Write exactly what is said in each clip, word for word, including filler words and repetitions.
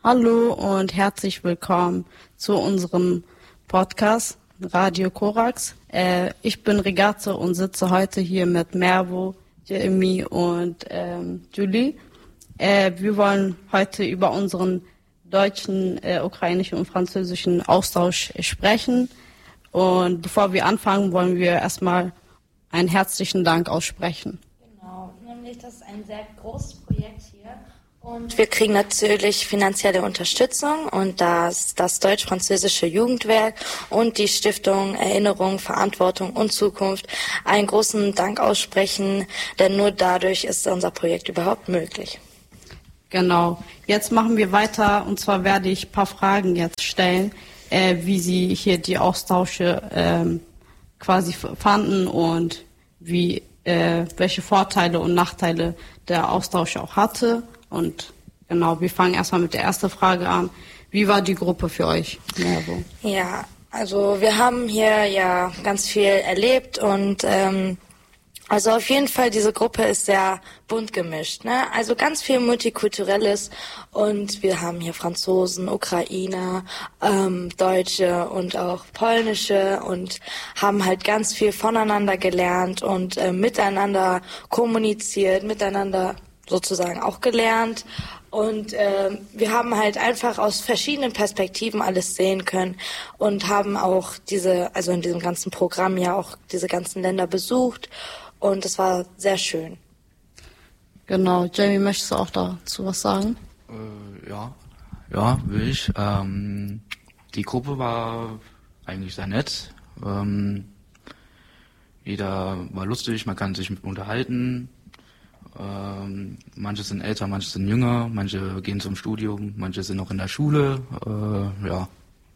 Hallo und herzlich willkommen zu unserem Podcast Radio Korax. Äh, ich bin Regate und sitze heute hier mit Mervo, Jeremy und ähm, Julie. Äh, wir wollen heute über unseren deutschen, äh, ukrainischen und französischen Austausch sprechen. Und bevor wir anfangen, wollen wir erstmal einen herzlichen Dank aussprechen. Genau, nämlich das ist ein sehr großes Projekt hier. Und wir kriegen natürlich finanzielle Unterstützung und das, das Deutsch-Französische Jugendwerk und die Stiftung Erinnerung, Verantwortung und Zukunft einen großen Dank aussprechen, denn nur dadurch ist unser Projekt überhaupt möglich. Genau, jetzt machen wir weiter und zwar werde ich ein paar Fragen jetzt stellen, äh, wie Sie hier die Austausche ähm, quasi fanden und wie, äh, welche Vorteile und Nachteile der Austausch auch hatte. Und genau, wir fangen erstmal mit der ersten Frage an. Wie war die Gruppe für euch? Mervo? Ja, also wir haben hier ja ganz viel erlebt und ähm, also auf jeden Fall, diese Gruppe ist sehr bunt gemischt, ne? Also ganz viel Multikulturelles und wir haben hier Franzosen, Ukrainer, ähm, Deutsche und auch Polnische und haben halt ganz viel voneinander gelernt und äh, miteinander kommuniziert, miteinander sozusagen auch gelernt und äh, wir haben halt einfach aus verschiedenen Perspektiven alles sehen können und haben auch diese, also in diesem ganzen Programm ja auch diese ganzen Länder besucht und es war sehr schön. Genau, Jamie, möchtest du auch dazu was sagen? Äh, ja, ja, will ich. Ähm, die Gruppe war eigentlich sehr nett. Ähm, jeder war lustig, man kann sich mit unterhalten. Ähm, manche sind älter, manche sind jünger, manche gehen zum Studium, manche sind noch in der Schule. Äh, ja.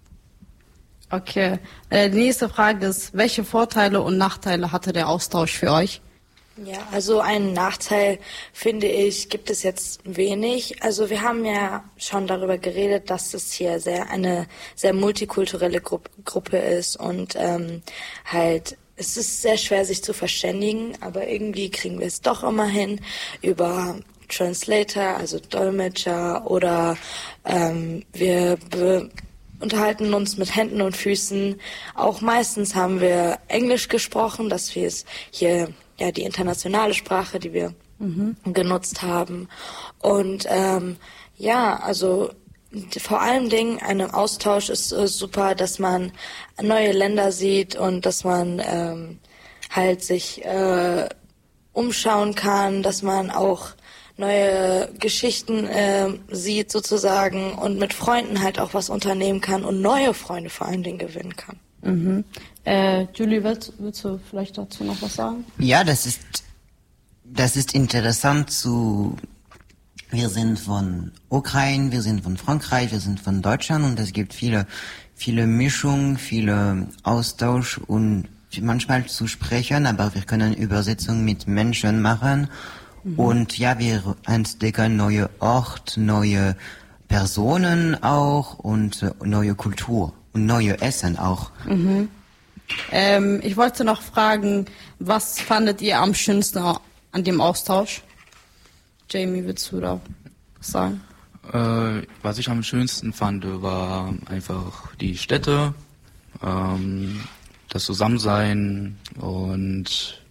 Okay, äh, die nächste Frage ist, welche Vorteile und Nachteile hatte der Austausch für euch? Ja, also einen Nachteil, finde ich, gibt es jetzt wenig. Also wir haben ja schon darüber geredet, dass es hier sehr eine sehr multikulturelle Gru- Gruppe ist und ähm, halt es ist sehr schwer, sich zu verständigen, aber irgendwie kriegen wir es doch immer hin über Translator, also Dolmetscher oder ähm, wir be- unterhalten uns mit Händen und Füßen. Auch meistens haben wir Englisch gesprochen, das ist hier ja die internationale Sprache, die wir mhm. genutzt haben. Und ähm, ja, also vor allen Dingen einem Austausch ist äh, super, dass man neue Länder sieht und dass man ähm, halt sich äh, umschauen kann, dass man auch neue Geschichten äh, sieht sozusagen und mit Freunden halt auch was unternehmen kann und neue Freunde vor allen Dingen gewinnen kann. Mhm. Äh, Julie, willst, willst du vielleicht dazu noch was sagen? Ja, das ist, das ist interessant zu... Wir sind von Ukraine, wir sind von Frankreich, wir sind von Deutschland und es gibt viele, viele Mischung, viele Austausch und manchmal zu sprechen, aber wir können Übersetzung mit Menschen machen mhm. und ja, wir entdecken neue Orte, neue Personen auch und neue Kultur und neue Essen auch. Mhm. Ähm, ich wollte noch fragen, was fandet ihr am schönsten an dem Austausch? Jamie, willst du da was sagen? Äh, was ich am schönsten fand, war einfach die Städte, ähm, das Zusammensein und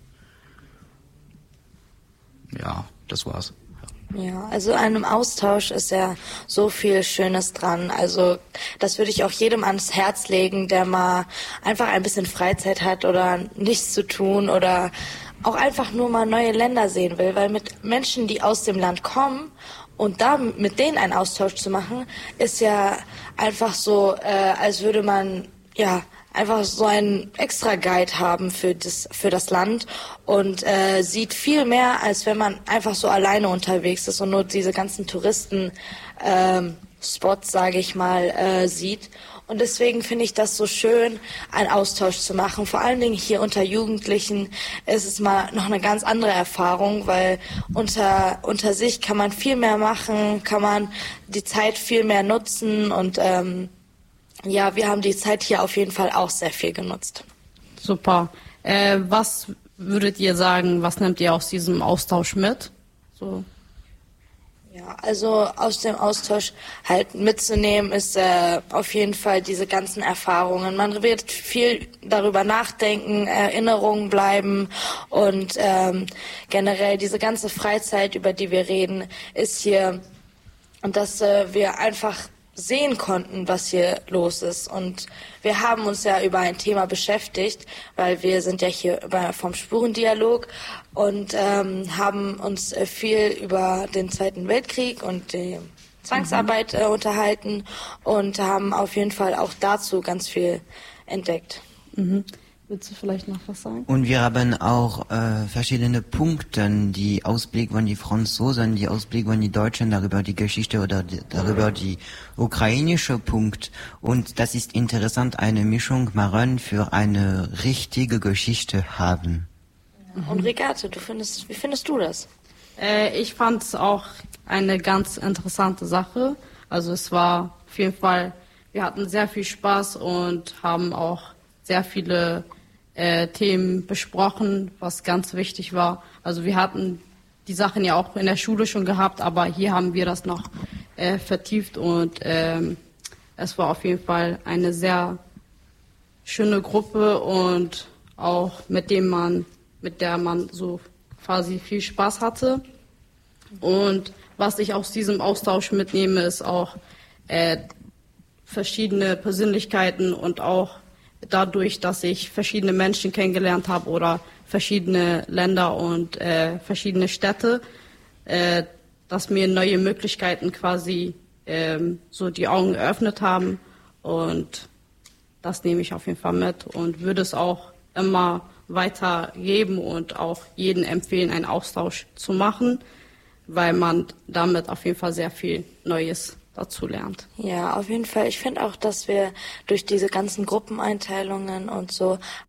ja, das war's. Ja, also an einem Austausch ist ja so viel Schönes dran. Also das würde ich auch jedem ans Herz legen, der mal einfach ein bisschen Freizeit hat oder nichts zu tun oder auch einfach nur mal neue Länder sehen will, weil mit Menschen, die aus dem Land kommen und da mit denen einen Austausch zu machen, ist ja einfach so, äh, als würde man ja einfach so einen extra Guide haben für das für das Land und äh, sieht viel mehr, als wenn man einfach so alleine unterwegs ist und nur diese ganzen Touristen ähm, Spots, sage ich mal, äh, sieht. Und deswegen finde ich das so schön, einen Austausch zu machen. Vor allen Dingen hier unter Jugendlichen ist es mal noch eine ganz andere Erfahrung, weil unter unter sich kann man viel mehr machen, kann man die Zeit viel mehr nutzen. Und ähm, ja, wir haben die Zeit hier auf jeden Fall auch sehr viel genutzt. Super. Äh, was würdet ihr sagen, was nehmt ihr aus diesem Austausch mit? So. Ja, also aus dem Austausch halt mitzunehmen ist äh, auf jeden Fall diese ganzen Erfahrungen. Man wird viel darüber nachdenken, Erinnerungen bleiben und ähm, generell diese ganze Freizeit, über die wir reden, ist hier und dass äh, wir einfach sehen konnten, was hier los ist. Und wir haben uns ja über ein Thema beschäftigt, weil wir sind ja hier bei, vom Spurendialog und ähm, haben uns äh, viel über den Zweiten Weltkrieg und die Zwangsarbeit äh, unterhalten und haben auf jeden Fall auch dazu ganz viel entdeckt. Mhm. Willst du vielleicht noch was sagen? Und wir haben auch äh, verschiedene Punkte, die Ausblick von die Franzosen, die Ausblick von die Deutschen, darüber die Geschichte oder die, darüber die ukrainische Punkt. Und das ist interessant, eine Mischung machen für eine richtige Geschichte haben. Und Regate, du findest, wie findest du das? Äh, ich fand es auch eine ganz interessante Sache. Also es war auf jeden Fall, wir hatten sehr viel Spaß und haben auch sehr viele äh, Themen besprochen, was ganz wichtig war. Also wir hatten die Sachen ja auch in der Schule schon gehabt, aber hier haben wir das noch äh, vertieft und ähm, es war auf jeden Fall eine sehr schöne Gruppe und auch mit dem man, mit der man so quasi viel Spaß hatte. Und was ich aus diesem Austausch mitnehme, ist auch äh, verschiedene Persönlichkeiten und auch dadurch, dass ich verschiedene Menschen kennengelernt habe oder verschiedene Länder und äh, verschiedene Städte, äh, dass mir neue Möglichkeiten quasi ähm, so die Augen geöffnet haben und das nehme ich auf jeden Fall mit und würde es auch immer weitergeben und auch jedem empfehlen, einen Austausch zu machen, weil man damit auf jeden Fall sehr viel Neues dazu lernt. Ja, auf jeden Fall. Ich finde auch, dass wir durch diese ganzen Gruppeneinteilungen und so